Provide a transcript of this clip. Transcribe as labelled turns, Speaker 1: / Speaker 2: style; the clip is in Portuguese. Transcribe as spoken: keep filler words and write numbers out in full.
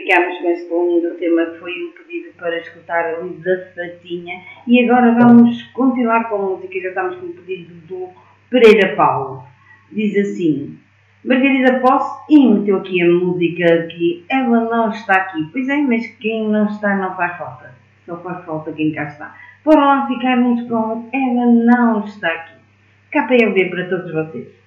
Speaker 1: ficámos com esse lindo tema que foi um pedido para escutar ali da Fatinha. E agora vamos continuar com a música, já estamos com o pedido do Pereira Paulo. Diz assim: Margarida Posse, e meteu aqui a música aqui, ela não está aqui. Pois é, mas quem não está não faz falta. Só faz falta quem cá está. Para lá ficarmos com ela não está aqui. K P L B para todos vocês.